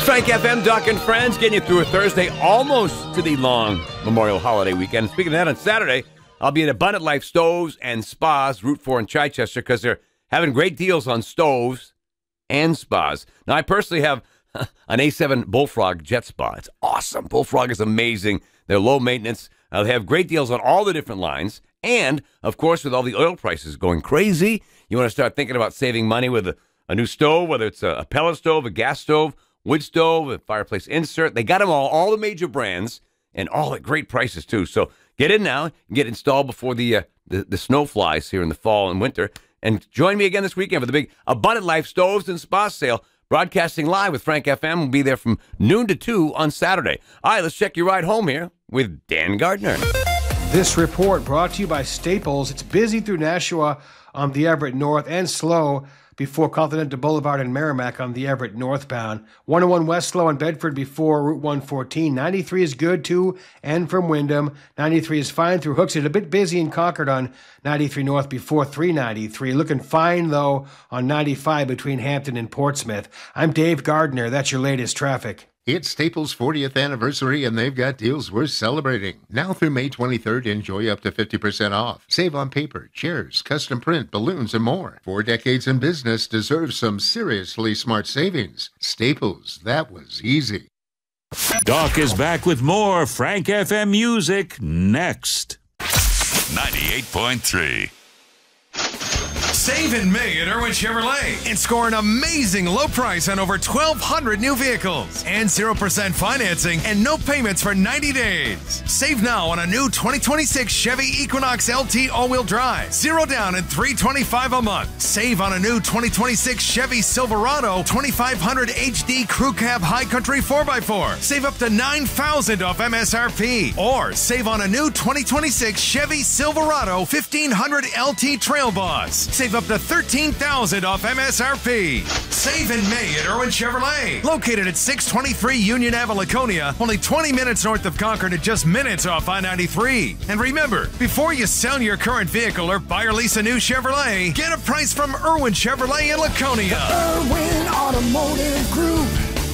Frank FM, Doc and Friends, getting you through a Thursday, almost to the long Memorial Holiday weekend. Speaking of that, on Saturday, I'll be at Abundant Life Stoves and Spas, Route 4 in Chichester, because they're having great deals on stoves and spas. Now, I personally have an A7 Bullfrog Jet Spa. It's awesome. Bullfrog is amazing. They're low maintenance. They have great deals on all the different lines. And, of course, with all the oil prices going crazy, you want to start thinking about saving money with a new stove, whether it's a pellet stove, a gas stove, wood stove, a fireplace insert. They got them all the major brands, and all at great prices, too. So get in now and get installed before the snow flies here in the fall and winter. And join me again this weekend for the big Abundant Life Stoves and Spa sale. Broadcasting live with Frank FM. We'll be there from noon to 2 on Saturday. All right, let's check your ride home here with Dan Gardner. This report brought to you by Staples. It's busy through Nashua on the Everett North and slow before Continental Boulevard and Merrimack on the Everett northbound. 101 West slow in Bedford before Route 114. 93 is good to and from Windham. 93 is fine through Hooksett. A bit busy in Concord on 93 North before 393. Looking fine, though, on 95 between Hampton and Portsmouth. I'm Dave Gardner. That's your latest traffic. It's Staples' 40th anniversary, and they've got deals worth celebrating. Now through May 23rd, enjoy up to 50% off. Save on paper, chairs, custom print, balloons, and more. 4 decades in business deserves some seriously smart savings. Staples, that was easy. Doc is back with more Frank FM music next. 98.3. Save in May at Irwin Chevrolet and score an amazing low price on over 1,200 new vehicles and 0% financing and no payments for 90 days. Save now on a new 2026 Chevy Equinox LT all-wheel drive. 0 down and $325 a month. Save on a new 2026 Chevy Silverado 2500 HD Crew Cab High Country 4x4. Save up to $9,000 off MSRP. Or save on a new 2026 Chevy Silverado 1500 LT Trail Boss. Save up to $13,000 off MSRP. Save in May at Irwin Chevrolet. Located at 623 Union Ave, Laconia, only 20 minutes north of Concord and just minutes off I-93. And remember, before you sell your current vehicle or buy or lease a new Chevrolet, get a price from Irwin Chevrolet in Laconia. Irwin Automotive Group.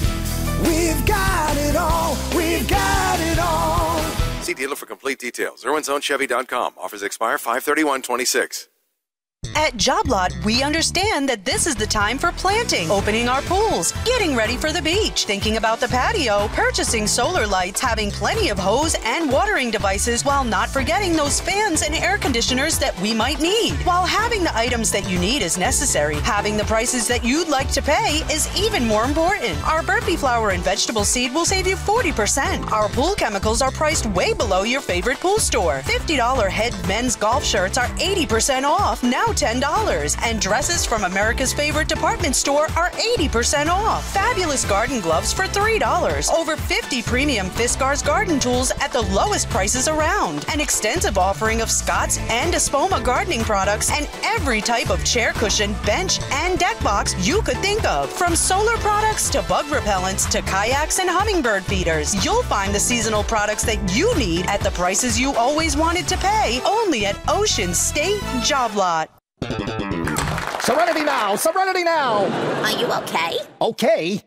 We've got it all. We've got it all. See dealer for complete details. IrwinZoneChevy.com. Offers expire 5/31/26. At Job Lot, we understand that this is the time for planting, opening our pools, getting ready for the beach, thinking about the patio, purchasing solar lights, having plenty of hose and watering devices, while not forgetting those fans and air conditioners that we might need. While having the items that you need is necessary, having the prices that you'd like to pay is even more important. Our burpee flower and vegetable seed will save you 40%. Our pool chemicals are priced way below your favorite pool store. $50 head men's golf shirts are 80% off, now $10. And dresses from America's favorite department store are 80% off. Fabulous garden gloves for $3. Over 50 premium Fiskars garden tools at the lowest prices around. An extensive offering of Scott's and Espoma gardening products and every type of chair cushion, bench, and deck box you could think of. From solar products to bug repellents to kayaks and hummingbird feeders, you'll find the seasonal products that you need at the prices you always wanted to pay, only at Ocean State Job Lot. Serenity now! Serenity now! Are you okay? Okay.